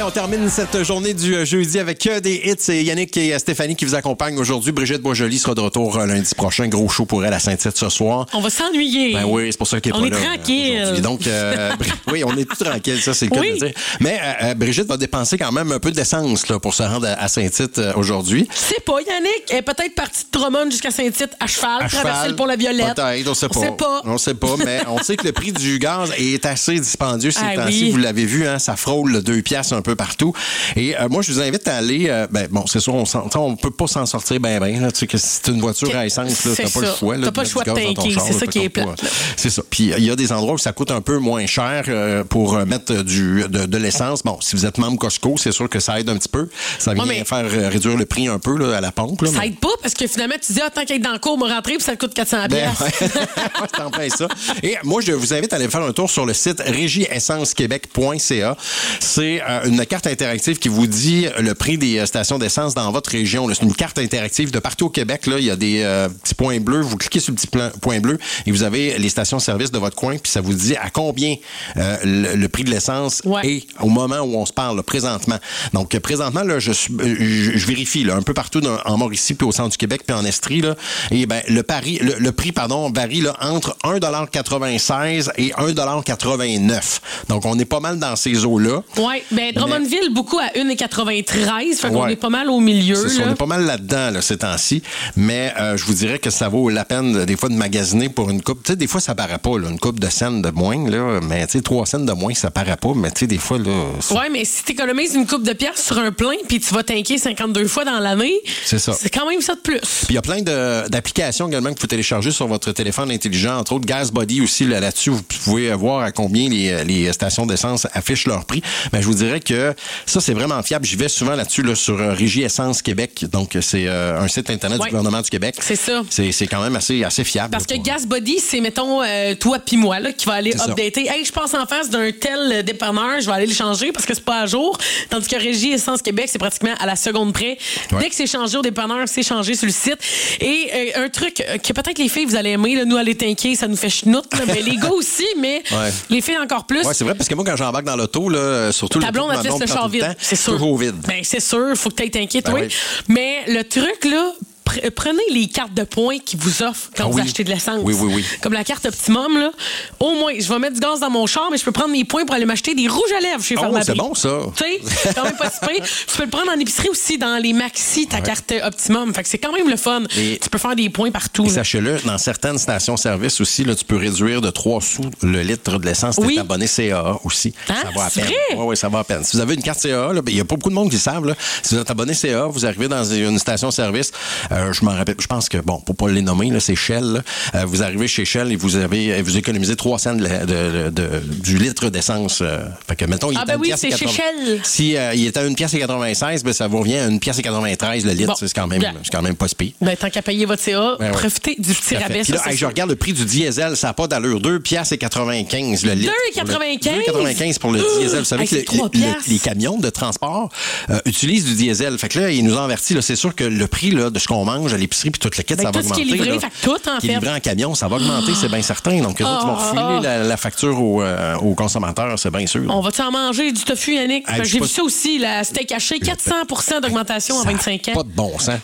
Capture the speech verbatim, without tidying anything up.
on termine cette journée du jeudi avec des hits. C'est Yannick et Stéphanie qui vous accompagnent aujourd'hui. Brigitte Boisjoli sera de retour lundi prochain. Gros show pour elle à Saint-Tite ce soir. On va s'ennuyer. Ben oui, c'est pour ça qu'elle est on pas est là. tranquille. Donc, euh, oui, on est tout tranquille, ça, c'est le oui. cas de dire. Mais euh, Brigitte va dépenser quand même un peu d'essence là, pour se rendre à, à Saint-Tite euh, aujourd'hui. Je sais pas, Yannick. Elle est peut-être partie de Drummond jusqu'à Saint-Tite à cheval, à traverser cheval, le pont La Violette. Peut-être, on sait pas. On sait pas. On sait pas, mais on sait que le prix du gaz est assez dispendieux ces ah, temps-ci. oui. Vous l'avez vu, hein, ça frôle le deux piastres un peu partout. Et euh, moi, je vous invite à aller... Euh, ben, bon, c'est sûr, on ne peut pas s'en sortir bien, bien. Tu sais que si c'est une voiture à essence, tu n'as pas le choix. Tu n'as pas le choix de tanker, c'est ça qui est plate. C'est ça. Puis il y a des endroits où ça coûte un peu moins cher euh, pour mettre du, de, de l'essence. Bon, si vous êtes membre Costco, c'est sûr que ça aide un petit peu. Ça vient ouais, faire euh, réduire le prix un peu là, à la pompe. Là, ça mais... aide pas parce que finalement, tu dis, ah, tant qu'être dans le cours, on va rentrer puis ça te coûte quatre cents ben, ouais. C'est en plein ça. Et moi, je vous invite à aller faire un tour sur le site régie essence québec point c a. C'est euh, une carte interactive qui vous dit le prix des euh, stations d'essence dans votre région. Là. C'est une carte interactive de partout au Québec. Là. Il y a des euh, petits points bleus. Vous cliquez sur le petit plan, point bleu et vous avez les stations-service de votre coin. Puis ça vous dit à combien euh, le, le prix de l'essence ouais. est au moment où on se parle, là, présentement. Donc, présentement, là, je, suis, je, je vérifie là, un peu partout dans, en Mauricie, puis au centre du Québec, puis en Estrie. Là, et ben, le, pari, le, le prix pardon, varie là, entre un dollar quatre-vingt-seize et un dollar quatre-vingt-neuf. Donc, on est pas mal dans ces eaux-là. Oui, bien, Drummondville, mais... beaucoup à un dollar quatre-vingt-treize. Fait qu'on ouais. est pas mal au milieu. C'est là. Ça, on est pas mal là-dedans là, ces temps-ci. Mais euh, je vous dirais que ça vaut la peine, des fois, de magasiner pour une coupe. Tu sais, des fois, ça paraît pas, là, une coupe de cents de moins, là, mais tu sais, trois cents de moins, ça paraît pas. Mais tu sais, des fois, là. Oui, mais si tu économises une coupe de piastres sur un plein, puis tu vas tanker cinquante-deux fois dans l'année, c'est ça. C'est quand même ça de plus. Puis il y a plein de, d'applications également que vous téléchargez sur votre téléphone intelligent, entre autres GasBuddy aussi, là, là-dessus, vous pouvez voir à combien les, les stations d'essence affichent leur prix. Mais je vous dirais que ça, c'est vraiment fiable. J'y vais souvent là-dessus, là, sur euh, Régie Essence Québec. Donc, c'est euh, un site Internet ouais. du gouvernement du Québec. C'est ça. C'est, c'est quand même assez, assez fiable. Parce là, que GasBuddy, c'est, mettons, euh, toi puis moi, là, qui va aller c'est updater. Ça. Hey, je passe en face d'un tel dépanneur, je vais aller le changer parce que c'est pas à jour. Tandis que Régie Essence Québec, c'est pratiquement à la seconde près. Ouais. Dès que c'est changé au dépanneur, c'est changé sur le site. Et euh, un truc que peut-être les filles, vous allez aimer, là, nous, aller tanker, ça nous fait chenoute, là, mais les gars aussi, mais ouais. les filles encore plus. Oui, c'est vrai, parce que moi, quand j'embarque dans l'auto, là, surtout ta blonde, le elle te laisse le char vide. C'est sûr. Toujours vide. Ben, c'est sûr, faut que tu aies t'inquiète, ben oui. oui. Mais le truc, là, prenez les cartes de points qu'ils vous offrent quand ah vous oui. achetez de l'essence. Oui, oui, oui. Comme la carte Optimum, là. Au moins, je vais mettre du gaz dans mon char, mais je peux prendre mes points pour aller m'acheter des rouges à lèvres chez oh, Pharmaprix. C'est bon, ça. Tu sais, c'est quand même pas si pire. Tu peux le prendre en épicerie aussi, dans les Maxi, ta ouais. carte Optimum. Fait que c'est quand même le fun. Et tu peux faire des points partout. Sachez-le, dans certaines stations-service aussi, là, tu peux réduire de trois sous le litre de l'essence. Oui. T'es abonné C A A aussi. Hein? Ça va à c'est peine. Vrai? Oui, oui, ça va à peine. Si vous avez une carte C A A, il n'y a pas beaucoup de monde qui le savent. Là. Si vous êtes abonné C A A, vous arrivez dans une station-service, euh, je m'en rappelle, je pense que, bon, pour pas les nommer, là, c'est Shell. Là. Euh, vous arrivez chez Shell et vous avez vous économisez trois cents de, de, de, de, du litre d'essence. Euh, fait que, mettons, il ah, est ben à une oui, pièce c'est chez Shell. Si euh, il est à une pièce et quatre-vingt-seize, ben, ça vous revient à une pièce et quatre-vingt-treize le litre. Bon. C'est quand même, c'est quand même pas si pire. Ben, tant qu'à payer votre C A, ben, profitez ouais. du petit rabais. Puis là, hey, je regarde le prix du diesel, ça n'a pas d'allure. deux piastres et quatre-vingt-quinze le litre. deux quatre-vingt-quinze deux quatre-vingt-quinze pour le diesel. Vous savez hey, que le, le, les camions de transport euh, utilisent du diesel. Fait que là, ils nous ont avertis, là, c'est sûr que le prix là, de ce qu'on mange à l'épicerie puis tout le kit, ben, ça va tout augmenter. Ce qui est livré, là, fait que tout, en qui fait. est livré en camion, ça va augmenter, oh. c'est bien certain. Donc, eux oh. autres, ils vont refiler la, la facture aux, euh, aux consommateurs, c'est bien sûr. On va-tu en manger du tofu, Yannick? Hey, j'ai vu pas... ça aussi, la steak haché, quatre cents pour cent d'augmentation ça en vingt-cinq ans. Pas de bon sens.